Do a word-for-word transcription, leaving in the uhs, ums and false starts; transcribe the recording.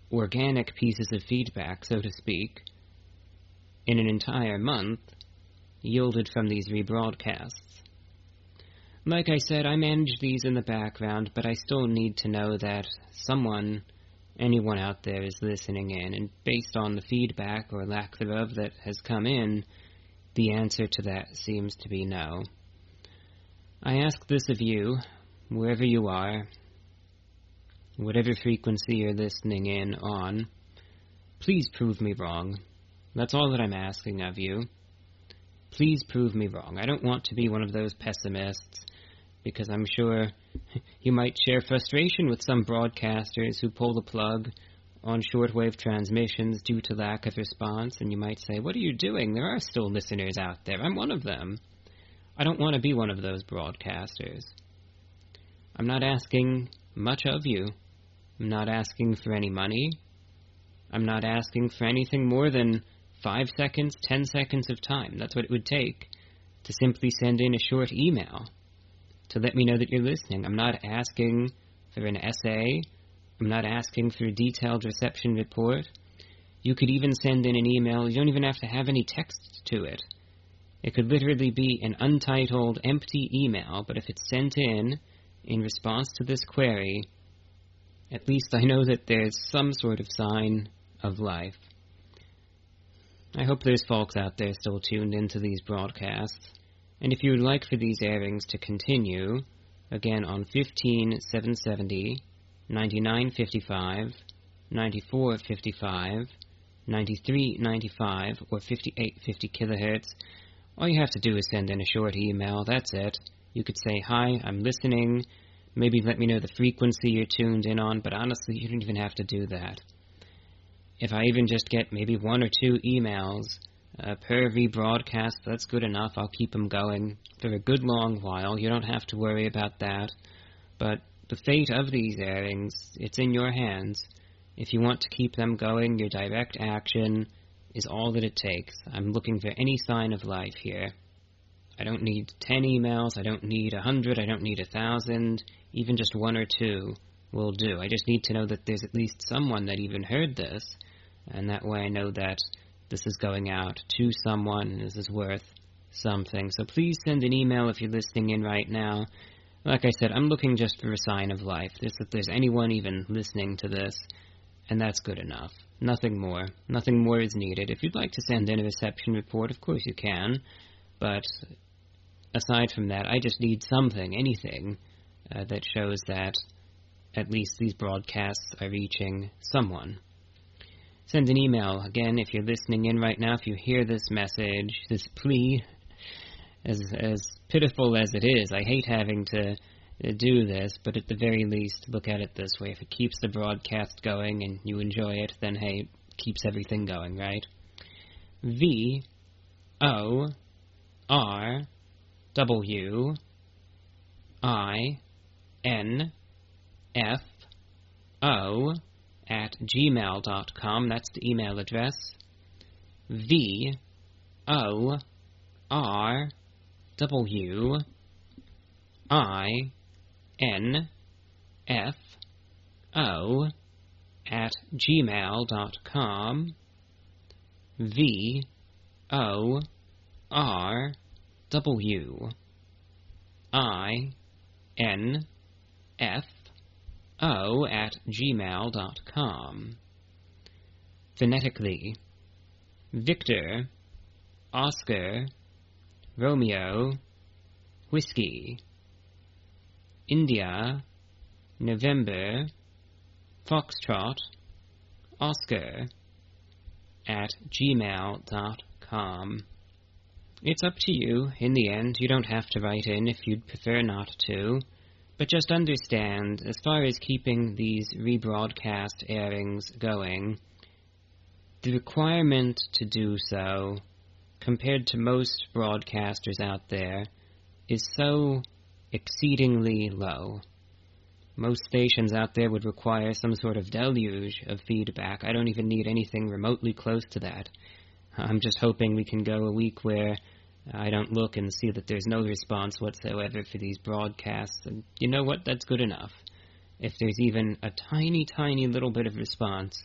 organic pieces of feedback, so to speak, in an entire month, yielded from these rebroadcasts. Like I said, I manage these in the background, but I still need to know that someone, anyone out there, is listening in, and based on the feedback, or lack thereof, that has come in, the answer to that seems to be no. I ask this of you, wherever you are, whatever frequency you're listening in on, please prove me wrong. That's all that I'm asking of you. Please prove me wrong. I don't want to be one of those pessimists, because I'm sure you might share frustration with some broadcasters who pull the plug on shortwave transmissions due to lack of response, and you might say, what are you doing? There are still listeners out there. I'm one of them. I don't want to be one of those broadcasters. I'm not asking much of you. I'm not asking for any money. I'm not asking for anything more than five seconds, ten seconds of time. That's what it would take to simply send in a short email to let me know that you're listening. I'm not asking for an essay. I'm not asking for a detailed reception report. You could even send in an email. You don't even have to have any text to it. It could literally be an untitled, empty email, but if it's sent in in response to this query, at least I know that there's some sort of sign of life. I hope there's folks out there still tuned into these broadcasts. And if you would like for these airings to continue, again on fifteen seven seventy, ninety-nine fifty-five, ninety-four fifty-five, ninety-three ninety-five, or fifty-eight fifty kilohertz, all you have to do is send in a short email. That's it. You could say, hi, I'm listening. Maybe let me know the frequency you're tuned in on, but honestly, you don't even have to do that. If I even just get maybe one or two emails uh, per rebroadcast, that's good enough. I'll keep them going for a good long while. You don't have to worry about that. But the fate of these airings, it's in your hands. If you want to keep them going, your direct action is all that it takes. I'm looking for any sign of life here. I don't need ten emails, I don't need a hundred, I don't need a thousand, even just one or two will do. I just need to know that there's at least someone that even heard this, and that way I know that this is going out to someone, and this is worth something. So please send an email if you're listening in right now. Like I said, I'm looking just for a sign of life, just that there's anyone even listening to this, and that's good enough. Nothing more. Nothing more is needed. If you'd like to send in a reception report, of course you can, but aside from that, I just need something, anything, uh, that shows that at least these broadcasts are reaching someone. Send an email. Again, if you're listening in right now, if you hear this message, this plea, as as pitiful as it is, I hate having to do this, but at the very least, look at it this way. If it keeps the broadcast going and you enjoy it, then hey, it keeps everything going, right? V O R W I N F O at gmail dot com. That's the email address. V O R W I N F O at gmail dot com. V O R W I N F O at gmail dot com. Phonetically: Victor, Oscar, Romeo, Whiskey, India, November, Foxtrot, Oscar, at gmail dot com. It's up to you, in the end. You don't have to write in if you'd prefer not to. But just understand, as far as keeping these rebroadcast airings going, the requirement to do so, compared to most broadcasters out there, is so exceedingly low. Most stations out there would require some sort of deluge of feedback. I don't even need anything remotely close to that. I'm just hoping we can go a week where I don't look and see that there's no response whatsoever for these broadcasts. And you know what? That's good enough. If there's even a tiny, tiny little bit of response,